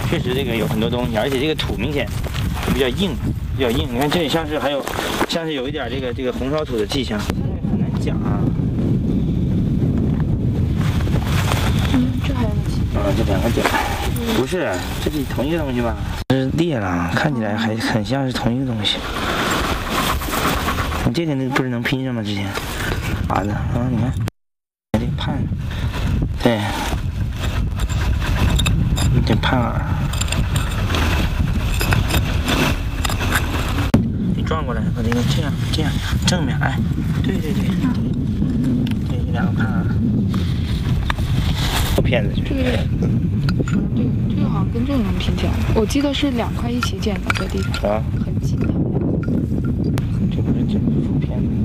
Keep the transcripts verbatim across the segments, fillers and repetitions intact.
确实这个有很多东西，而且这个土明显比较硬，比较硬。你看这里像是还有，像是有一点这个这个红烧土的迹象，很难讲啊。 嗯，这还有几？ 啊，这两个点，不是，这是同一个东西吧？这是裂了，看起来还很像是同一个东西。你这个那不是能拼上吗？之前啊的啊，你看这个盼，对，这盼耳。你转过来，把那个这样这样正面，哎，对对对，对，这两个盼耳。骗子这个，这个这个好像跟这个能拼起来。我记得是两块一起建的，这地方啊， 很近的。 这不是这个副片子。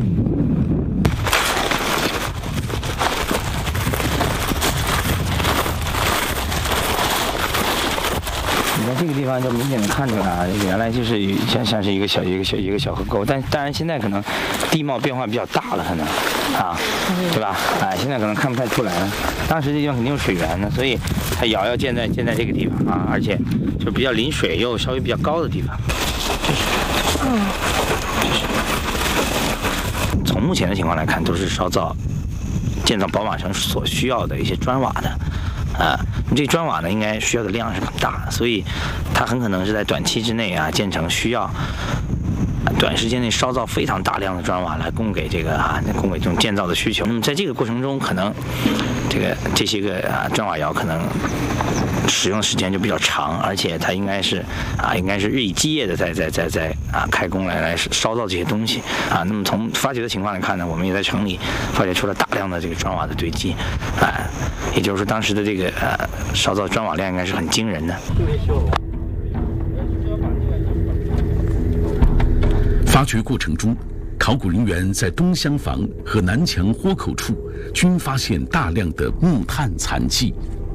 你在这个地方就明显的看出来啊，原来就是像像是一个小一个小一个小河沟，但当然现在可能地貌变化比较大了，可能啊，对吧？哎，现在可能看不太出来了。当时这地方肯定有水源的，所以它窑要建在建在这个地方啊，而且就比较临水又稍微比较高的地方。这是，嗯，这是。从目前的情况来看，都是烧造建造宝马城所需要的一些砖瓦的。啊，这砖瓦呢，应该需要的量是很大的，所以它很可能是在短期之内啊建成，需要短时间内烧造非常大量的砖瓦来供给这个啊供给这种建造的需求。那么在这个过程中，可能这个这些个啊砖瓦窑可能使用时间就比较长，而且它应该是啊应该是日以继夜的在在在在啊开工来来烧造这些东西啊。那么从发掘的情况来看呢，我们也在城里发掘出了大量的这个砖瓦的堆积啊。也就是说，当时的这个呃烧造砖瓦量应该是很惊人的。 发掘过程中，考古人员在东厢房和南墙豁口处均发现大量的木炭残迹。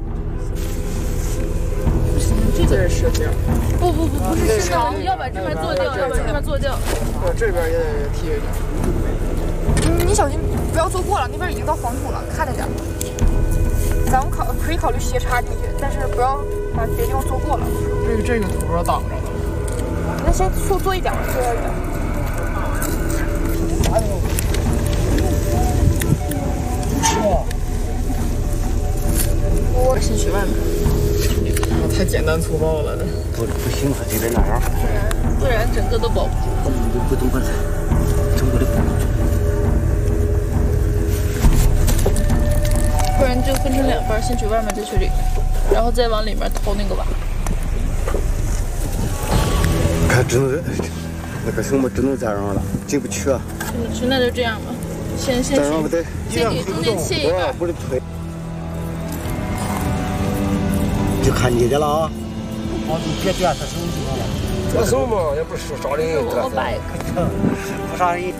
不行，这个是这样。 不不不，不是长，要把这边做掉，要把这边做掉。 我这边也得贴一点。 你你小心不要做过了，那边已经到黄土了，看着点。咱们考可以考虑斜插进去，但是不要把别地方做过了。 这个这个土要挡着了。 那先做做一点，做一点。我先去外面。太简单粗暴了，这。 不不行，还得那样。 不然不然整个都保不住。 不动过来，中国的。 不然就分成两半，先取外面，再取里，然后再往里面掏那个瓦。 看，只能那个什么只能这样了，进不去啊。 进不去，那就这样吧。先先先先给中间切一半。 不能推。就看你的了啊。 哦，你别这样，他什么情况了？ 这什么嘛，也不是啥人。 我摆一个。 不啥人。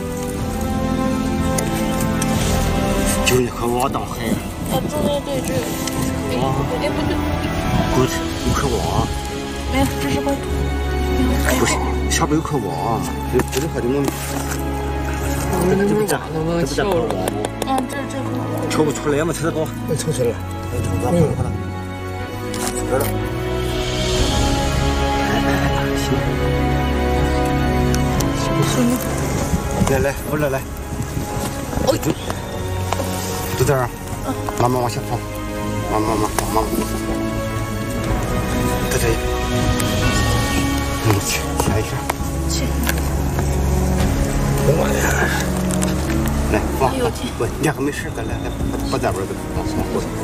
就一颗瓦当海。 啊，中间对这个。哎，不对不对。 过去一颗瓦。 没有，这是块土。 不是，下边有颗瓦，这这是块的我们。这个这不咋，这不咋搞瓦吗？ 嗯，这这个。 抽不出来嘛，这个。 能抽出来。 抽出来了。出来了。行。行。来来，过来来。 哦。 就这儿，慢慢往下放，慢慢慢慢慢，在这里，嗯，切切一下， 切， 我呀，来放，不，你还没事，来来来，把这边给往往过。